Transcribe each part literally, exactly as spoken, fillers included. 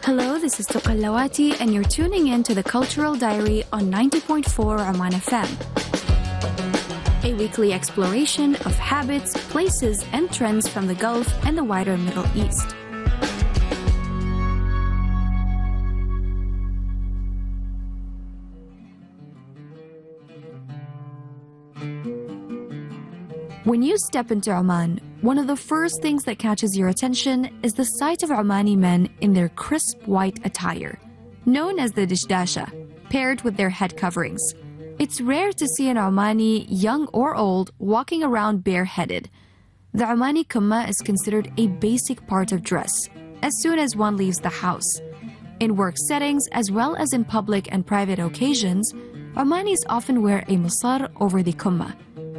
Hello, this is Tuqallawati, and you're tuning in to the Cultural Diary on ninety point four Oman F M. A weekly exploration of habits, places, and trends from the Gulf and the wider Middle East. When you step into Oman, one of the first things that catches your attention is the sight of Omani men in their crisp white attire, known as the dishdasha, paired with their head coverings. It's rare to see an Omani, young or old, walking around bareheaded. The Omani kumma is considered a basic part of dress as soon as one leaves the house. In work settings, as well as in public and private occasions, Omanis often wear a musar over the kumma.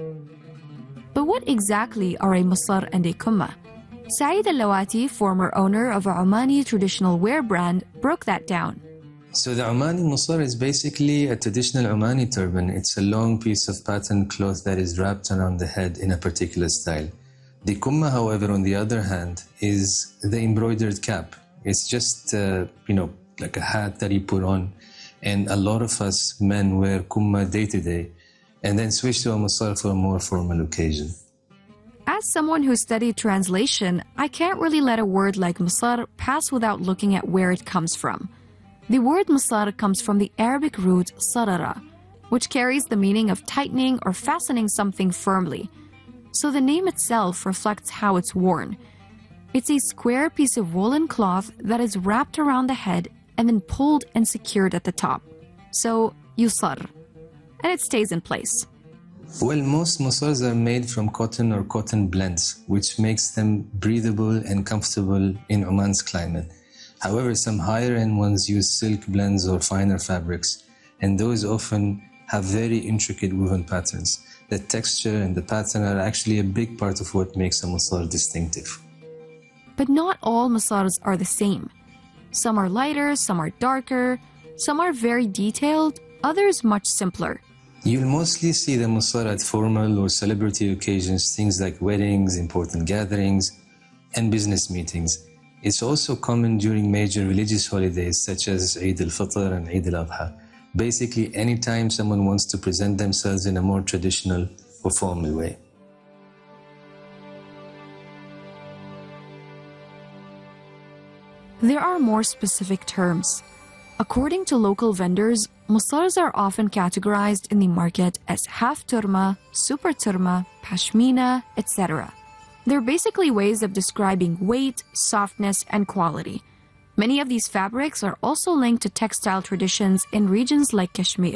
But what exactly are a musar and a kumma? Saeed Al-Lawati, former owner of a Omani traditional wear brand, broke that down. So the Omani musar is basically a traditional Omani turban. It's a long piece of patterned cloth that is wrapped around the head in a particular style. The kumma, however, on the other hand, is the embroidered cap. It's just, uh, you know, like a hat that you put on. And a lot of us men wear kumma day to day, and then switch to a musar for a more formal occasion. As someone who studied translation, I can't really let a word like musar pass without looking at where it comes from. The word musar comes from the Arabic root sarara, which carries the meaning of tightening or fastening something firmly. So the name itself reflects how it's worn. It's a square piece of woolen cloth that is wrapped around the head and then pulled and secured at the top. So, yusar. And it stays in place. Well, most musars are made from cotton or cotton blends, which makes them breathable and comfortable in Oman's climate. However, some higher-end ones use silk blends or finer fabrics, and those often have very intricate woven patterns. The texture and the pattern are actually a big part of what makes a musar distinctive. But not all musars are the same. Some are lighter, some are darker, some are very detailed, others much simpler. You'll mostly see the musar at formal or celebrity occasions, things like weddings, important gatherings, and business meetings. It's also common during major religious holidays such as Eid al-Fitr and Eid al-Adha. Basically, anytime someone wants to present themselves in a more traditional or formal way. There are more specific terms. According to local vendors, musars are often categorized in the market as half turma, super turma, pashmina, et cetera. They're basically ways of describing weight, softness, and quality. Many of these fabrics are also linked to textile traditions in regions like Kashmir.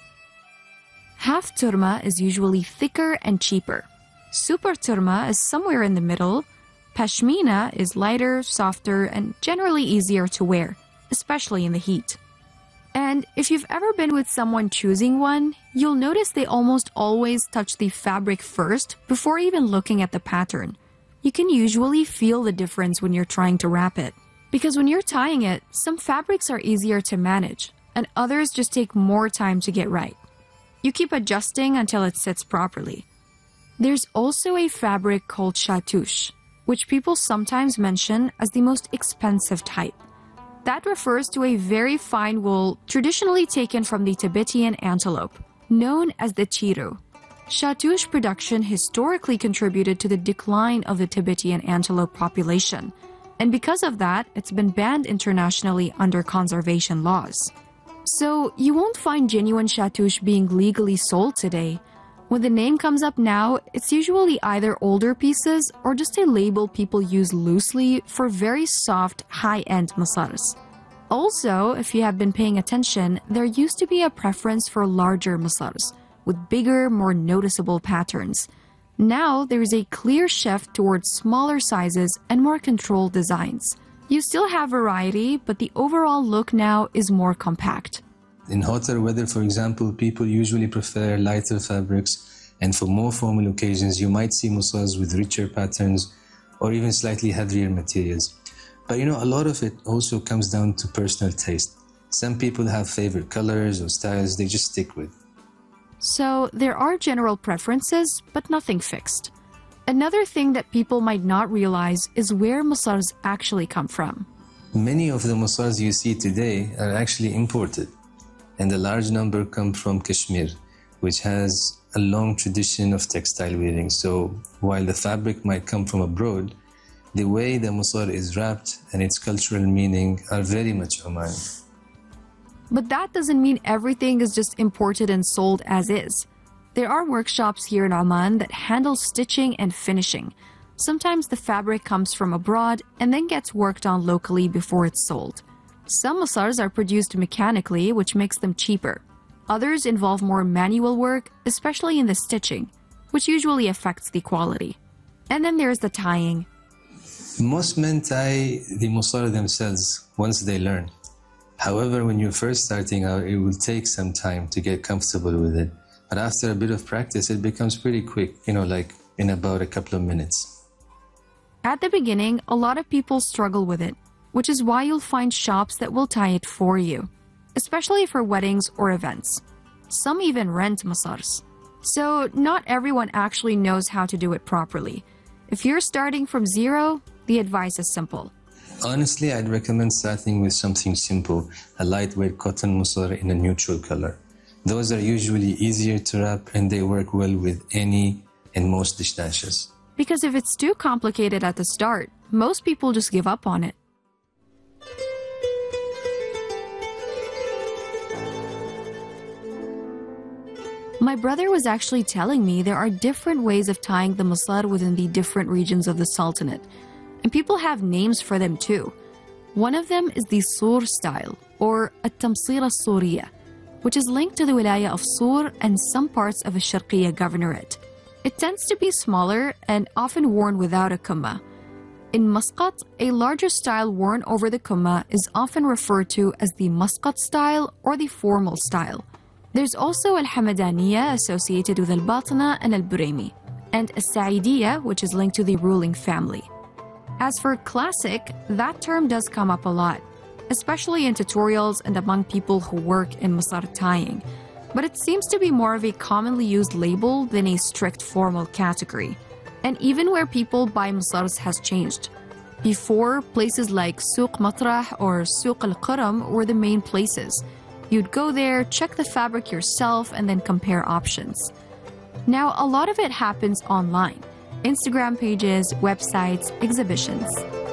Half turma is usually thicker and cheaper. Super turma is somewhere in the middle. Pashmina is lighter, softer, and generally easier to wear, especially in the heat. And if you've ever been with someone choosing one, you'll notice they almost always touch the fabric first before even looking at the pattern. You can usually feel the difference when you're trying to wrap it. Because when you're tying it, some fabrics are easier to manage, and others just take more time to get right. You keep adjusting until it sits properly. There's also a fabric called shatouche, which people sometimes mention as the most expensive type. That refers to a very fine wool traditionally taken from the Tibetan antelope, known as the chiru. Shatouche production historically contributed to the decline of the Tibetan antelope population, and because of that, it's been banned internationally under conservation laws. So you won't find genuine shatouche being legally sold today. When the name comes up now, it's usually either older pieces or just a label people use loosely for very soft, high-end musars. Also, if you have been paying attention, there used to be a preference for larger musars, with bigger, more noticeable patterns. Now, there is a clear shift towards smaller sizes and more controlled designs. You still have variety, but the overall look now is more compact. In hotter weather, for example, people usually prefer lighter fabrics, and for more formal occasions, you might see musars with richer patterns or even slightly heavier materials. But you know, a lot of it also comes down to personal taste. Some people have favorite colors or styles they just stick with. So there are general preferences, but nothing fixed. Another thing that people might not realize is where musars actually come from. Many of the musars you see today are actually imported, and a large number come from Kashmir, which has a long tradition of textile weaving. So while the fabric might come from abroad, the way the musar is wrapped and its cultural meaning are very much Omani. But that doesn't mean everything is just imported and sold as is. There are workshops here in Oman that handle stitching and finishing. Sometimes the fabric comes from abroad and then gets worked on locally before it's sold. Some musars are produced mechanically, which makes them cheaper. Others involve more manual work, especially in the stitching, which usually affects the quality. And then there's the tying. Most men tie the musar themselves once they learn. However, when you're first starting out, it will take some time to get comfortable with it. But after a bit of practice, it becomes pretty quick, you know, like in about a couple of minutes. At the beginning, a lot of people struggle with it, which is why you'll find shops that will tie it for you, especially for weddings or events. Some even rent musars. So not everyone actually knows how to do it properly. If you're starting from zero, the advice is simple. Honestly, I'd recommend starting with something simple, a lightweight cotton musar in a neutral color. Those are usually easier to wrap and they work well with any and most dish dashes. Because if it's too complicated at the start, most people just give up on it. My brother was actually telling me there are different ways of tying the musar within the different regions of the Sultanate. And people have names for them too. One of them is the Sur style, or At-Tamsil al-Suriya, which is linked to the wilaya of Sur and some parts of a Sharqiya governorate. It tends to be smaller and often worn without a kumma. In Muscat, a larger style worn over the kumma is often referred to as the Muscat style or the formal style. There's also Al-Hamadaniya associated with Al-Batna and Al-Buraymi, and Al-Sa'idiyya, which is linked to the ruling family. As for classic, that term does come up a lot, especially in tutorials and among people who work in musar tying. But it seems to be more of a commonly used label than a strict formal category. And even where people buy musars has changed. Before, places like Souq Matrah or Souq Al-Qaram were the main places. You'd go there, check the fabric yourself, and then compare options. Now, a lot of it happens online. Instagram pages, websites, exhibitions.